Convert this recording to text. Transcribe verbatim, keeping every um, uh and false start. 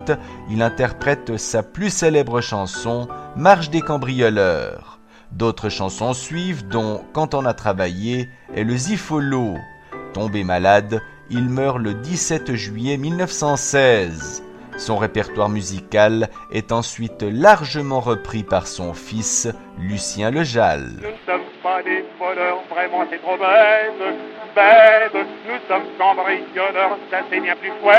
huit, il interprète sa plus célèbre chanson, Marche des cambrioleurs. D'autres chansons suivent, dont Quand on a travaillé et le Zifolo. Tombé malade, il meurt le dix-sept juillet mille neuf cent seize. Son répertoire musical est ensuite largement repris par son fils, Lucien Lejal. Nous ne sommes pas des voleurs, vraiment c'est trop bête, bête. Nous sommes cambrioleurs, ça c'est bien plus fouette.